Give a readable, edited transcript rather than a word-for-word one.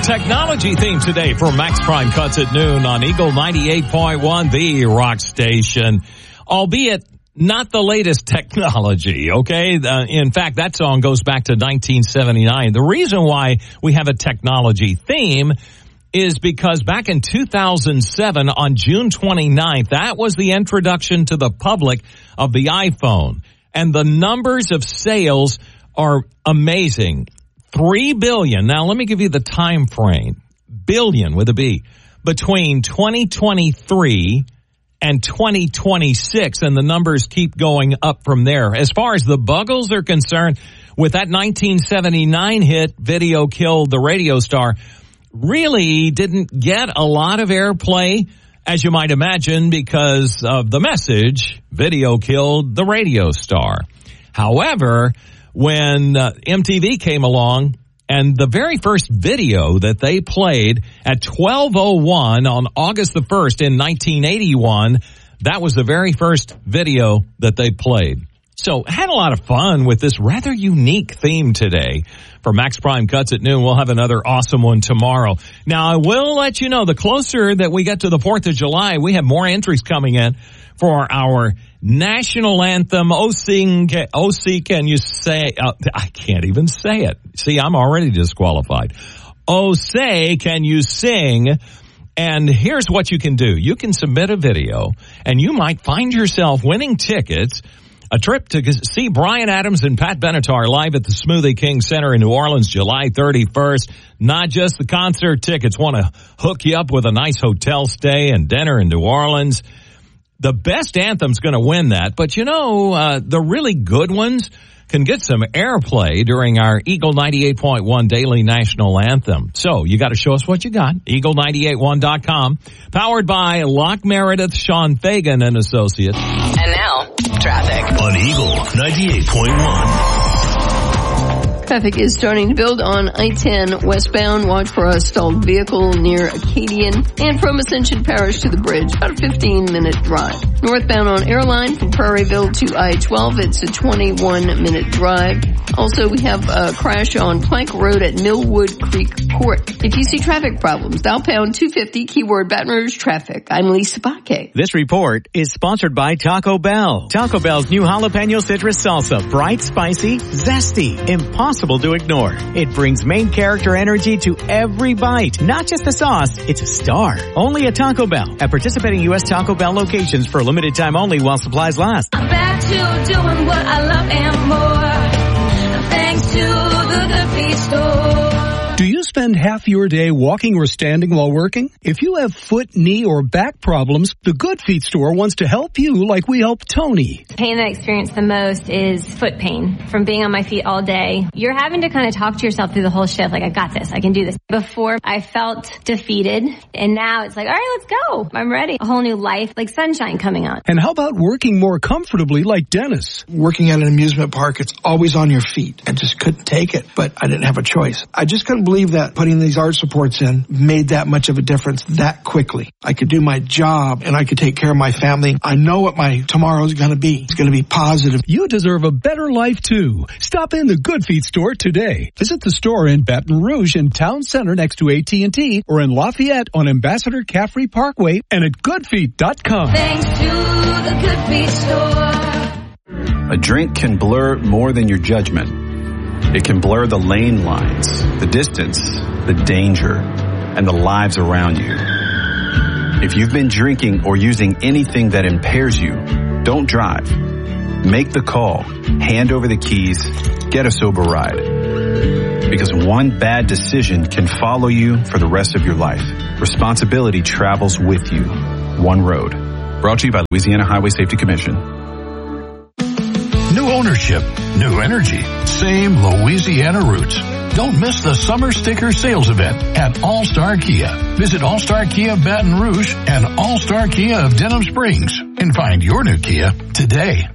Technology theme today for Max Prime Cuts at Noon on Eagle 98.1, the rock station, albeit not the latest technology, okay? In fact, that song goes back to 1979. The reason why we have a technology theme is because back in 2007, on June 29th, that was the introduction to the public of the iPhone. And the numbers of sales are amazing. 3 billion. Now, let me give you the time frame. Billion with a B. Between 2023 and 2026, and the numbers keep going up from there. As far as the Buggles are concerned, with that 1979 hit, Video Killed the Radio Star, really didn't get a lot of airplay, as you might imagine, because of the message, Video Killed the Radio Star. However, when MTV came along, and the very first video that they played at 12:01 on August the 1st in 1981, that was the very first video that they played. So had a lot of fun with this rather unique theme today for Max Prime Cuts at Noon. We'll have another awesome one tomorrow. Now, I will let you know, the closer that we get to the 4th of July, we have more entries coming in for our national anthem, can you say, I can't even say it. See, I'm already disqualified. Oh, say, can you sing? And here's what you can do. You can submit a video, and you might find yourself winning tickets, a trip to see Bryan Adams and Pat Benatar live at the Smoothie King Center in New Orleans, July 31st. Not just the concert tickets. Want to hook you up with a nice hotel stay and dinner in New Orleans. The best anthem's going to win that, but the really good ones can get some airplay during our Eagle 98.1 Daily National Anthem. So you got to show us what you got. Eagle981.com. Powered by Locke Meredith, Sean Fagan and Associates. And now, traffic on Eagle 98.1. Traffic is starting to build on I-10 westbound. Watch for a stalled vehicle near Acadian. And from Ascension Parish to the bridge, about a 15-minute drive. Northbound on Airline from Prairieville to I-12, it's a 21-minute drive. Also, we have a crash on Plank Road at Millwood Creek Court. If you see traffic problems, dial pound 250, keyword Baton Rouge traffic. I'm Lisa Baque. This report is sponsored by Taco Bell. Taco Bell's new jalapeno citrus salsa. Bright, spicy, zesty, impossible to ignore. It brings main character energy to every bite. Not just the sauce, it's a star. Only at Taco Bell. At participating U.S. Taco Bell locations for a limited time only while supplies last. I'm back to doing what I love and more. Thanks to the Good Feet Store. Do you spend half your day walking or standing while working? If you have foot, knee, or back problems, the Good Feet Store wants to help you like we helped Tony. The pain that I experience the most is foot pain from being on my feet all day. You're having to kind of talk to yourself through the whole shift, like, I got this, I can do this. Before, I felt defeated, and now it's like, all right, let's go. I'm ready. A whole new life, like sunshine coming out. And how about working more comfortably like Dennis? Working at an amusement park, it's always on your feet. I just couldn't take it, but I didn't have a choice. I just couldn't believe that putting these arch supports in made that much of a difference that quickly. I could do my job and I could take care of my family. I know what my tomorrow's going to be. It's going to be positive. You deserve a better life too. Stop in the Good Feet Store today. Visit the store in Baton Rouge in Town Center next to AT&T or in Lafayette on Ambassador Caffrey Parkway and at goodfeet.com. Thanks to the Good Feet Store. A drink can blur more than your judgment. It can blur the lane lines, the distance, the danger, and the lives around you. If you've been drinking or using anything that impairs you, don't drive. Make the call, hand over the keys, get a sober ride. Because one bad decision can follow you for the rest of your life. Responsibility travels with you. One road. Brought to you by Louisiana Highway Safety Commission. New ownership, new energy, same Louisiana roots. Don't miss the summer sticker sales event at All-Star Kia. Visit All-Star Kia Baton Rouge and All-Star Kia of Denham Springs and find your new Kia today.